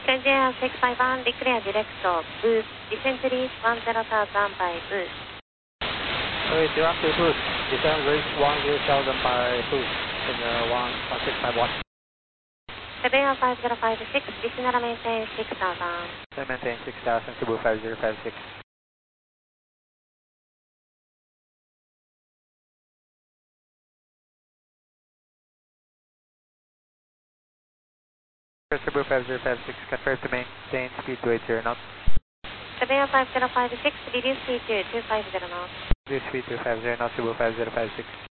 Engineer 651, declare direct boost, descent reach 10,000 by boost. Direct boost, descent reach 10,000 by boost, in 1651. 75056, descend maintain 6000. Maintain 6000, Cebu 5056. Cebu 5056, confirm to maintain speed to 80 knots. 75056, reduce speed to 250 knots. Reduce speed to 50 knots, Cebu 5056.